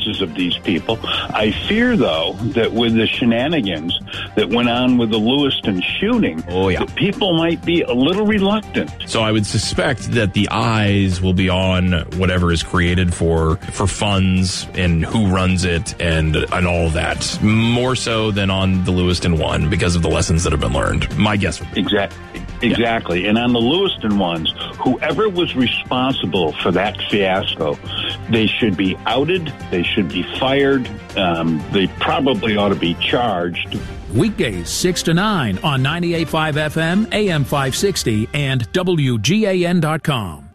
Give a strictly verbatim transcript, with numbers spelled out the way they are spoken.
asses of these people. I fear, though, that with the shenanigans that went on with the Lewiston shooting, oh, yeah. that people might be a little reluctant. So I would suspect that the eyes will be on whatever is created for for funds and who runs it and and all that, more so than on the Lewiston one because of the lessons that have been learned. My guess would be. Exactly. Exactly. Yeah. And on the Lewiston ones, whoever was responsible for that fiasco, they should be outed. They should be fired. Um, they probably ought to be charged. Weekdays six to nine on ninety-eight point five F M, A M five sixty, and W G A N dot com.